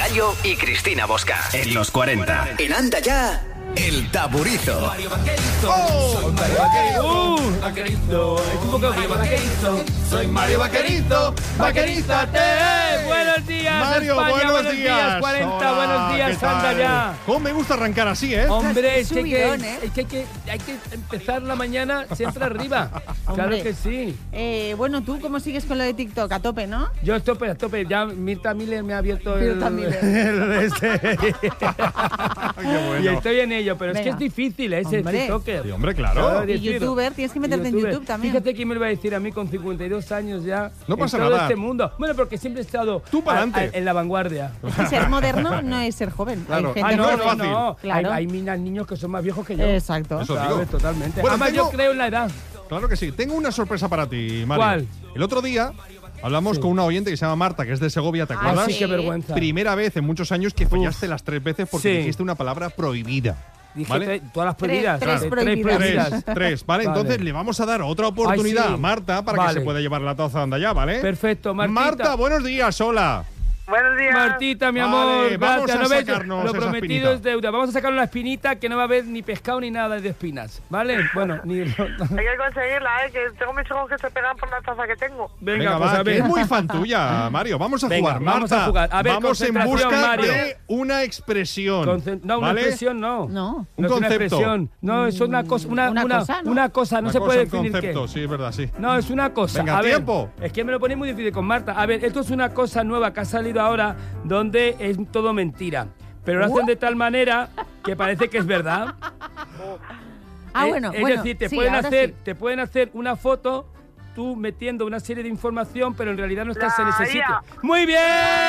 Mayo y Cristina Bosca. En los 40. En Anda Ya, El Taburizo. Mario Vaquerizo. Soy Mario Vaquerizo. Vaquerizo. Es un poco Vaquerizo. Soy Mario Vaquerizo. Vaquerízate. Buenos días, Mario, España. buenos días. 40. Hola, buenos días, ¿qué tal? Anda Ya. ¿Cómo me gusta arrancar así, eh? Hombre, es subidón, que hay que empezar la mañana siempre arriba. Claro Hombre. que sí. Bueno, ¿tú cómo sigues con lo de TikTok? A tope, ¿no? Yo a tope. Ya Mirta Miller me ha abierto Mirta Miller. Qué bueno. Y estoy en ello, pero es que Venga. es difícil, ese Hombre. TikToker. Sí, hombre, claro. Y youtuber, tienes que meterte en YouTube también. Fíjate quién me lo va a decir a mí con 52 años ya. No pasa en todo nada. este mundo. Bueno, porque siempre he estado Tú pa'lante. en la vanguardia. Es que ser moderno no es ser joven. Claro. Hay gente no es joven. fácil. no. Claro. Hay niños que son más viejos que yo. Exacto. Eso ¿Sabes? digo. Totalmente. Bueno, Además, tengo- yo creo en la edad. Claro que sí. Tengo una sorpresa para ti, Mario. ¿Cuál? El otro día hablamos con una oyente que se llama Marta, que es de Segovia, ¿te acuerdas? Sí, qué vergüenza. Primera vez en muchos años que fallaste las 3 veces porque Sí. dijiste una palabra prohibida. Dije ¿Vale? todas las prohibidas. Tres Tres prohibidas. Tres, ¿vale? Vale. Entonces le vamos a dar otra oportunidad Ay, sí. a Marta para Vale. que se pueda llevar la taza de Anda Ya, ¿vale? Perfecto, Martita. Marta, buenos días, hola. Buenos días. Martita, mi Vale, amor, vamos gracias. a ¿No ves? sacarnos Lo esa prometido espinita. es deuda. Vamos a sacar una espinita que no va a haber ni pescado ni nada de espinas, ¿vale? Bueno, ni... Hay que conseguirla, que tengo mis ojos que se pegan por la taza que tengo. Venga, pues va, a que ver. es muy fan tuya, Mario. Vamos a Venga, jugar, vamos Marta. a jugar. A ver, vamos en concentración, busca Mario. de una expresión. No, una ¿vale? expresión no. No. Un No es una concepto. expresión. No, es una cosa. Una cosa, ¿no? Una cosa, no Una se cosa, puede un definir concepto, qué. sí, es verdad, sí. No, es una cosa. Venga, a ver, tiempo. es que me lo ponéis muy difícil con Marta. A ver, esto es una cosa nueva que ha salido ahora donde es todo mentira. Pero lo hacen de tal manera que parece que es verdad. Bueno, Es bueno. decir, sí, ahora sí. te pueden hacer una foto tú metiendo una serie de información, pero en realidad no estás La en ese IA. sitio. ¡Muy bien!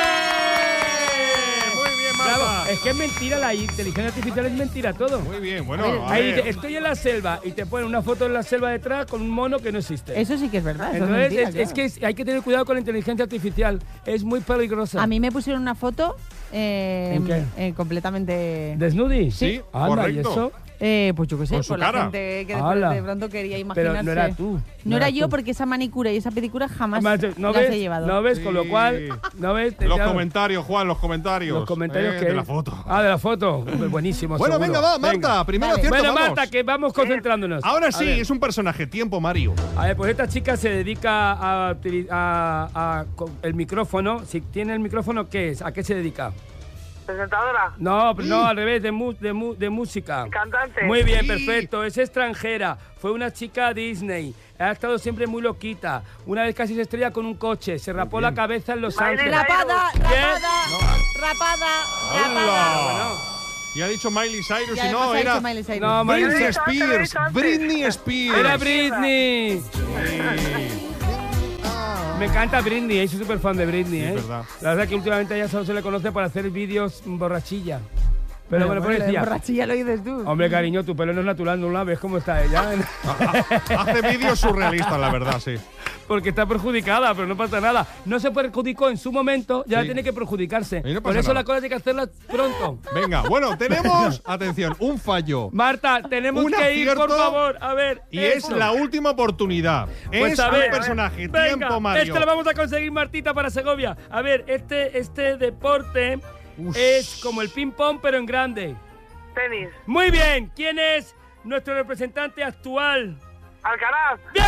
Muy bien, Marta. Bravo. Es que es mentira, la inteligencia artificial es mentira todo. Muy bien, bueno. a Ahí ver. dice, estoy en la selva y te ponen una foto en la selva detrás con un mono que no existe. Eso sí que es verdad. eso Entonces, es mentira, claro. hay que tener cuidado con la inteligencia artificial. Es muy peligrosa. A mí me pusieron una foto ¿En qué? completamente... ¿Desnudi? Sí, Anda, correcto. ¿y eso? pues yo qué sé, Con su la cara. gente que Hala. de pronto quería imaginarse. Pero no era tú. No era eras yo tú. porque esa manicura y esa pedicura jamás Además, ¿no las ves? he llevado. ¿No ves? Sí. Con lo cual, ¿no ves? Los Ya- comentarios, Juan, los comentarios. Los comentarios que de la foto. Ah, de la foto. Buenísimo. Bueno, seguro. venga, va, Marta. Venga. Primero Vale. acierto, Bueno, vamos. Marta, que vamos concentrándonos. Ahora A sí, ver. es un personaje. Tiempo, Mario. A ver, pues esta chica se dedica con el micrófono. Si tiene el micrófono, ¿qué es? ¿A qué se dedica? Presentadora. No, no, al revés, de música. Cantante. Muy bien, Sí. perfecto. Es extranjera. Fue una chica Disney. Ha estado siempre muy loquita. Una vez casi se estrella con un coche. Se rapó la cabeza en Los Miley Ángeles. Rapada, ¿Qué? rapada. ¡Hala! Y ha dicho Miley Cyrus Ya y no, además ha era dicho Miley Cyrus. No, Miley Britney Cyrus. Spears. Antes. Britney Spears. ¡Era Britney! Sí. Me encanta Britney, soy súper fan de Britney, Sí, ¿eh? es verdad. La verdad que últimamente ella solo se le conoce para hacer vídeos borrachilla. Pero bueno, pues lo de decía, borrachilla lo dices tú. hombre, cariño, tu pelo no es natural, no la ves cómo está ella. Hace vídeos surrealistas, la verdad, sí. Porque está perjudicada, pero no pasa nada. No se perjudicó en su momento, ya Sí. tiene que perjudicarse. Y no Por pasa eso nada. la cosa hay que hacerla pronto. Venga, bueno, tenemos, atención, un fallo. Marta, tenemos Un que ir, por acierto favor. A ver. Y es eso. la última oportunidad. Pues es a ver, un personaje. venga, Tiempo, Mario. Este lo vamos a conseguir, Martita, para Segovia. A ver, este deporte Ush. es como el ping-pong, pero en grande. Tenis. Muy bien, ¿quién es nuestro representante actual? Alcaraz. ¡Bien!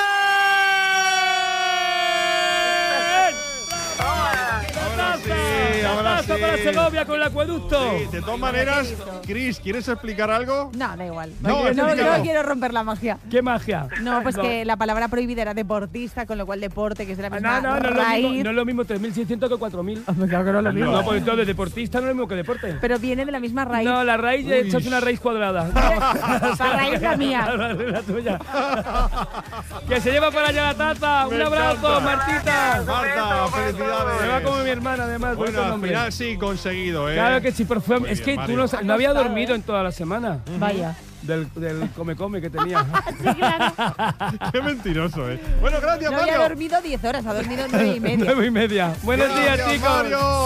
Ahora sí, ahora ¡Taza sí. para Segovia con el acueducto! Sí, de todas maneras, Chris, ¿quieres explicar algo? No, da igual. No, No explícalo. quiero romper la magia. ¡Qué magia! No, pues que la palabra prohibida era deportista, con lo cual deporte, que es de la misma No es lo mismo, raíz. no es lo mismo 3.600 que 4.000. Hombre, claro que no es lo mismo. No, pues entonces deportista no es lo mismo que deporte. Pero viene de la misma raíz. No, la raíz Uy. es una raíz cuadrada. La raíz la mía. La raíz la tuya. Que se lleva para allá la taza. Un Me abrazo, encanta. Martita. Marta, felicidades. Se va como mi hermana, además. Bueno, buen al nombre. final sí, conseguido, ¿eh? Claro que sí, pero fue, Muy es bien, que tú Mario. no había costado, dormido en toda la semana. Vaya. Del come que tenía. Sí, claro. Qué mentiroso, ¿eh? Bueno, gracias, No Mario. había dormido 10 horas, ha dormido 9 y media. 9:30. Buenos días, Gracias, chicos. Mario.